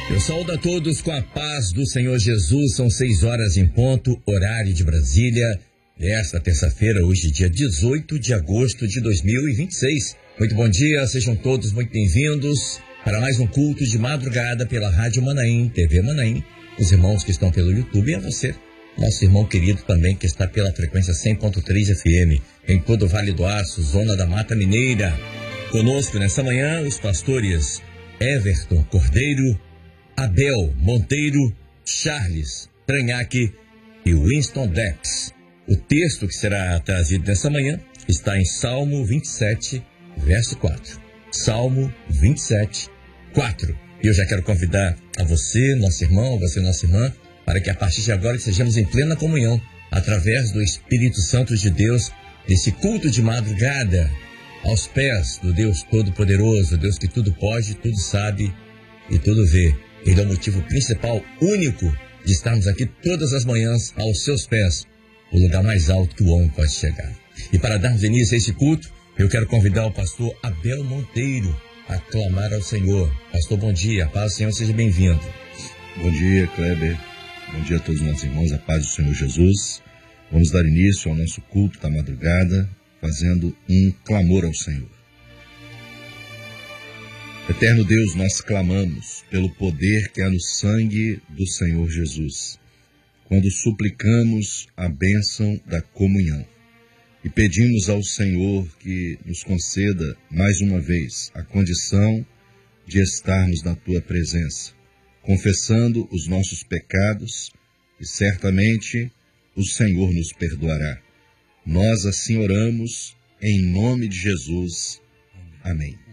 Eu saúdo a todos com a paz do Senhor Jesus. São 6 horas em ponto, horário de Brasília, desta terça-feira, hoje dia 18 de agosto de 2026. Muito bom dia, sejam todos muito bem-vindos para mais um culto de madrugada pela Rádio Manaim, TV Manaim, os irmãos que estão pelo YouTube e a você, nosso irmão querido também que está pela frequência 100.3 FM, em todo o Vale do Aço, zona da Mata Mineira. Conosco nessa manhã os pastores Everton Cordeiro, Abel Monteiro, Charles Tranhaque e Winston Dex. O texto que será trazido nessa manhã está em Salmo 27, verso 4. Salmo 27, 4. E eu já quero convidar a você, nosso irmão, você, nossa irmã, para que a partir de agora estejamos em plena comunhão, através do Espírito Santo de Deus, nesse culto de madrugada, aos pés do Deus Todo-Poderoso, Deus que tudo pode, tudo sabe e tudo vê. Ele é o motivo principal, único, de estarmos aqui todas as manhãs aos seus pés, o lugar mais alto que o homem pode chegar. E para darmos início a esse culto, eu quero convidar o pastor Abel Monteiro a clamar ao Senhor. Pastor, bom dia, a paz do Senhor, seja bem-vindo. Bom dia, Kleber. Bom dia a todos os nossos irmãos, a paz do Senhor Jesus. Vamos dar início ao nosso culto da madrugada, fazendo um clamor ao Senhor. Eterno Deus, nós clamamos pelo poder que há no sangue do Senhor Jesus, quando suplicamos a bênção da comunhão e pedimos ao Senhor que nos conceda mais uma vez a condição de estarmos na Tua presença, confessando os nossos pecados e certamente o Senhor nos perdoará. Nós assim oramos em nome de Jesus. Amém.